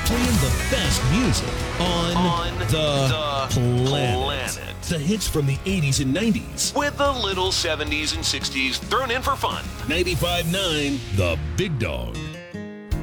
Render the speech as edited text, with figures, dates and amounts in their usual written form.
playing the best music on the planet. The hits from the 80s and 90s. With a little 70s and 60s thrown in for fun. 95.9 The Big Dog.